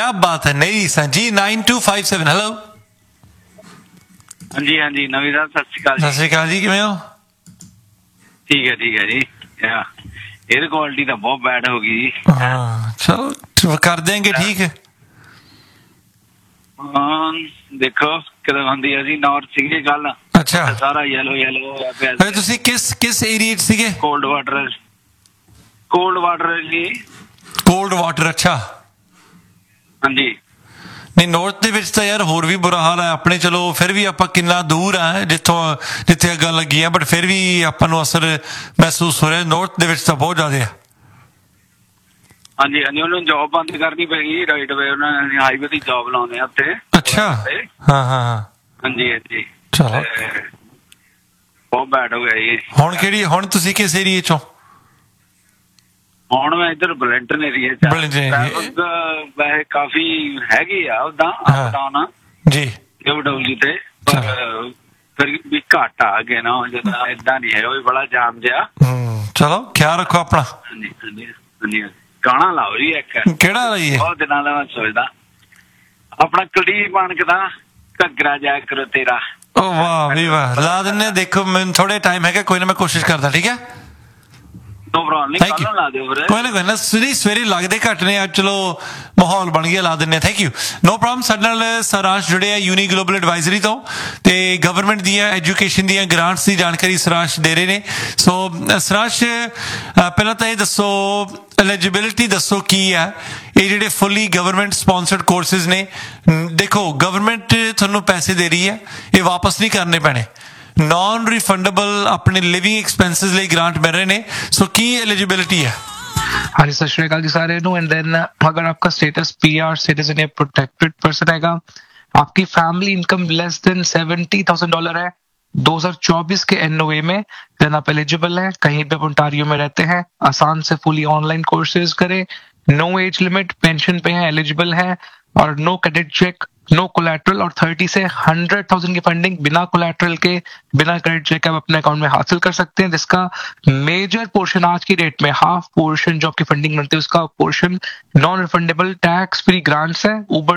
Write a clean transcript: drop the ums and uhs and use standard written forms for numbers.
क्या बात है। नहीं सर जी 9257 हेलो। हाँ जी नवी साहब सत श्री अकाल सत श्री अकाल जी, किवें हो? ठीक है जी। एयर क्वालिटी तो बहुत बैड हो गई जी। हाँ चलो कर देंगे ठीक है। हाँ देखो कदों आंदी है जी नॉर्थ सीगे कल। अच्छा सारा येलो होया पिया। अरे ਤੁਸੀਂ ਕਿਸ ਏਰੀਆ 'ਚ ਸੀਗੇ? कोल्ड वाटर जी। Cold water. ਅੱਛਾ हाँ जी ਨਹੀਂ ਨਾਰਥ ਦੇ ਵਿੱਚ ਤਾਂ ਯਾਰ ਹੋਰ ਵੀ ਬੁਰਾ ਹਾਲ ਹੈ ਆਪਣੇ। ਚਲੋ ਫਿਰ ਵੀ ਆਪਾਂ ਕਿੰਨਾ ਦੂਰ ਆ ਜਿੱਥੇ ਅੱਗਾਂ ਲੱਗੀਆਂ, ਬਟ ਫਿਰ ਵੀ ਆਪਾਂ ਨੂੰ ਅਸਰ ਮਹਿਸੂਸ ਹੋ ਰਿਹਾ। ਨਾਰਥ ਦੇ ਵਿੱਚ ਤਾਂ ਬਹੁਤ ਜ਼ਿਆਦਾ ਹੈ। हाँ जी उन्होंने जॉब बंद करनी पेगी राइट वे। उन्होंने हाईवे की जॉब लाने उत्ते। अच्छा हाँ हाँ जी ਚਲੋ बहुत बैड हो गया जी। ਹੁਣ ਤੁਸੀਂ ਕਿਸ ਏਰੀਏ ਚੋਂ? ਹੁਣ ਮੈਂ ਇੱਧਰ ਬਲੈਂਟਨ ਏਰੀਆ ਚ ਵੈਸੇ ਕਾਫੀ ਹੈਗੀ ਆ ਉਦਾਂ ਅਪ ਡਾਊਨ ਜੀ ਡਬਲਯੂ ਤੇ, ਪਰ ਫਿਰ ਵੀ ਘੱਟ ਆ ਗਏ ਨਾ ਜਿੱਦਾਂ ਇਦਾਂ ਨਹੀਂ ਹੈ। ਉਹ ਵੀ ਬੜਾ ਜਾਮ ਜਿਹਾ। ਚਲੋ ਖਿਆਲ ਰੱਖੋ ਆਪਣਾ। ਹਾਂਜੀ ਗਾਣਾ ਲਾਓ ਜੀ ਇੱਕ। ਕਿਹੜਾ ਲਾਈਏ? ਬਹੁਤ ਦਿਨਾਂ ਦਾ ਮੈਂ ਸੋਚਦਾ ਆਪਣਾ ਕੁਲਦੀਪ ਮਾਨਕ ਦਾ ਘੱਗਰਾ ਜਾ ਕਰੋ ਤੇਰਾ। ਓ ਵਾਹ ਵੀ ਵਾਹ, ਲਾ ਦਿੰਨੇ। ਦੇਖੋ ਮੈਨੂੰ ਥੋੜੇ ਟਾਈਮ ਹੈਗਾ, ਕੋਈ ਨਾ ਮੈਂ ਕੋਸ਼ਿਸ਼ ਕਰਦਾ। ਠੀਕ ਹੈ ਕੋਈ ਨਾ ਸਵੇਰੇ ਲੱਗਦੇ ਘੱਟ ਨੇ ਅੱਜ। ਚਲੋ ਮਾਹੌਲ ਬਣ ਗਿਆ, ਲਾ ਦਿੰਨੇ। Thank you no problem. ਸਾਡੇ ਨਾਲ ਸਰਾਸ਼ ਜੁੜੇ ਆ ਯੂਨੀ ਗਲੋਬਲ ਐਡਵਾਈਜ਼ਰੀ ਤੋਂ, ਤੇ ਗਵਰਨਮੈਂਟ ਦੀਆਂ ਐਜੂਕੇਸ਼ਨ ਦੀਆਂ ਗ੍ਰਾਂਟਸ ਦੀ ਜਾਣਕਾਰੀ ਸਰਾਸ਼ ਦੇ ਰਹੇ ਨੇ। ਸੋ ਸਰਾਸ਼ ਪਹਿਲਾਂ ਤਾਂ ਇਹ ਦੱਸੋ ਐਲੀਜੀਬਿਲਿਟੀ ਦੱਸੋ ਕੀ ਹੈ ਇਹ ਜਿਹੜੇ ਫੁੱਲੀ ਗਵਰਨਮੈਂਟ ਸਪਾਂਸਰਡ ਕੋਰਸਿਸ ਨੇ। ਦੇਖੋ ਗਵਰਨਮੈਂਟ ਤੁਹਾਨੂੰ ਪੈਸੇ ਦੇ ਰਹੀ ਹੈ, ਇਹ ਵਾਪਸ ਨਹੀਂ ਕਰਨੇ ਪੈਣੇ। नॉन रिफंडेबल अपने लिविंग एक्सपेंसेस ਲਈ ग्रांट मिल रहे ने। सो की एलिजिबिलिटी है? हाँ जी सत श्री अकाल जी सारे नो। एंड देन अगर आपका स्टेटस पीआर सिटीजन या प्रोटेक्टेड पर्सन हैगा, आपकी फैमिली इनकम लेस देन $70,000 है 2024 के एनओए में, देन आप एलिजिबल हैं। कहीं पे ओंटारियो में रहते हैं, आसान से फुली ऑनलाइन कोर्सेज करें। नो एज लिमिट, पेंशन पे हैं, एलिजिबल हैं, और no credit check, no collateral, और 30 से 100,000 की फंडिंग बिना कोलैटरल के, बिना क्रेडिट चेक आप अपने अकाउंट में हासिल कर सकते हैं। जिसका मेजर पोर्शन आज की डेट में हाफ पोर्शन जो आपकी फंडिंग बनती है उसका portion non refundable tax free grants है। ऊबर